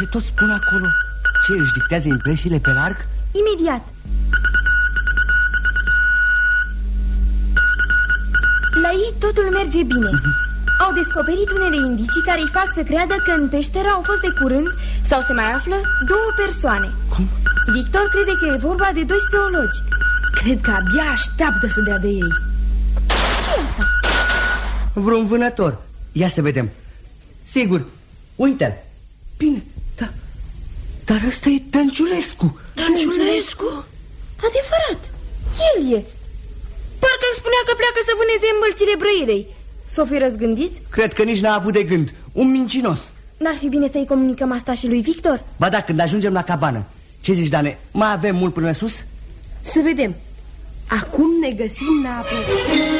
Ce tot spun acolo? Ce, își dictează impresiile pe larg? Imediat. La ei totul merge bine. Au descoperit unele indicii care îi fac să creadă că în peșteră au fost de curând, sau se mai află, 2 persoane. Cum? Victor crede că e vorba de 2 speologi. Cred că abia așteaptă să dea de ei. Ce-i asta? Vreun vânător. Ia să vedem. Sigur, uite-l. Bine, dar ăsta e Dănciulescu. Dănciulescu? Adevărat, el e. Parcă îmi spunea că pleacă să vâneze înmălțile Brăirei. S-o fi răzgândit? Cred că nici n-a avut de gând. Un mincinos. N-ar fi bine să-i comunicăm asta și lui Victor? Ba da, când ajungem la cabană. Ce zici, Dane? Mai avem mult până sus? Să vedem. Acum ne găsim la apă.